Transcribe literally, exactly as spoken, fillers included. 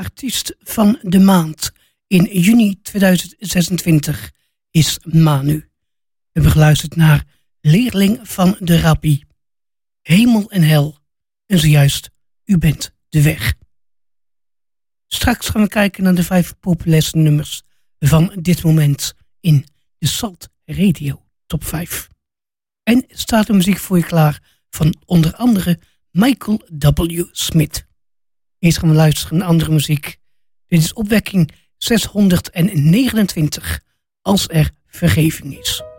artiest van de maand in juni tweeduizend zesentwintig is Manu. We hebben geluisterd naar Leerling van de Rappie, Hemel en Hel en zojuist U bent de weg. Straks gaan we kijken naar de vijf populairste nummers van dit moment in de Salt Radio Top vijf. En staat de muziek voor je klaar van onder andere Michael W. Smith. Eerst gaan we luisteren naar andere muziek. Dit is opwekking zeshonderdnegenentwintig, Als er vergeving is.